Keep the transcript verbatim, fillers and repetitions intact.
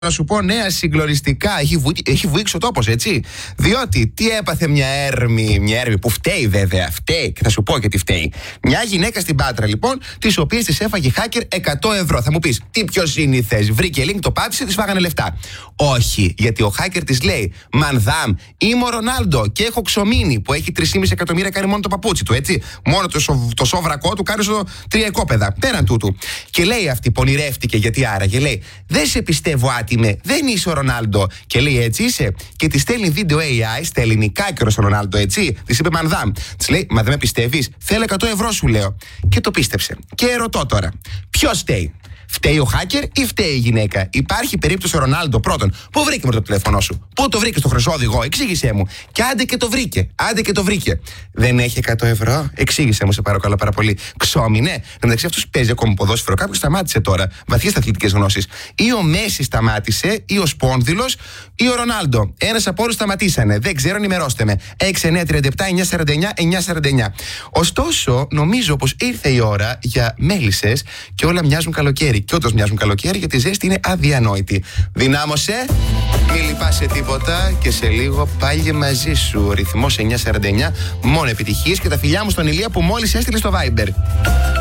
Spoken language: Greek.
Να σου πω νέα συγκλονιστικά. Έχει, βου... έχει βουήξει ο τόπος, έτσι. Διότι τι έπαθε μια έρμη, μια έρμη που φταίει βέβαια, φταίει, και θα σου πω και τι φταίει. Μια γυναίκα στην Πάτρα, λοιπόν, τη οποία τη έφαγε hacker εκατό ευρώ. Θα μου πει, τι πιο σύνηθες, βρήκε link, το πάτησε, τη φάγανε λεφτά. Όχι, γιατί ο hacker τη λέει, Μανδάμ, είμαι ο Ρονάλντο και έχω ξομείνει, που έχει τρία κόμμα πέντε εκατομμύρια, κάνει μόνο το παπούτσι του, έτσι. Μόνο το, σο... το σόβρακό του κάνει στο τρία οικόπεδα. Πέραν τούτου. Και λέει αυτή, πονηρεύτηκε, γιατί άραγε, λέει, δεν σε πιστεύω άτιμε, δεν είσαι ο Ρονάλντο. Και λέει, έτσι είσαι. Και τη στέλνει βίντεο έι άι στα ελληνικά και ο Ρονάλντο, έτσι. Τη είπε Μανδάμ. Τη λέει, μα δεν με πιστεύει, θέλω εκατό ευρώ, σου λέω. Και το πίστεψε. Και ρωτώ τώρα, ποιο φταίει? Φταίει ο hacker ή φταίει η γυναίκα? Υπάρχει περίπτωση ο Ρονάλντο πρώτον. Πού βρήκε με το τηλέφωνο σου? Πού το βρήκε στο χρυσό οδηγό? Εξήγησέ μου. Και άντε και το βρήκε. Άντε και το βρήκε. Δεν έχει εκατό ευρώ? Εξήγησέ μου, σε παρακαλώ πάρα πολύ. Ξόμινε. Εντάξει, αυτό παίζει ακόμα ποδόσφαιρο. Κάποιο σταμάτησε τώρα. Βαθιές αθλητικές γνώσεις. Ή ο Μέση σταμάτησε, ή ο Σπόνδυλος, ή ο Ρονάλντο. Ένας από όλους σταματήσανε. Δεν ξέρω, ενημερώστε με. έξι εννιά τριάντα επτά εννιά σαράντα εννιά εννιά σαράντα εννιά. Ωστόσο, νομίζω πως ήρθε η ώρα για μέλισσες και όλα μοιάζουν καλοκαίρι. Και όντως μοιάζουν καλοκαίρι, γιατί η ζέστη είναι αδιανόητη. Δυνάμωσε, μη λυπάσαι τίποτα και σε λίγο πάλι μαζί σου. Ρυθμός εννιά σαράντα εννιά, μόνο επιτυχίες, και τα φιλιά μου στον Ηλία που μόλις έστειλε στο Viber.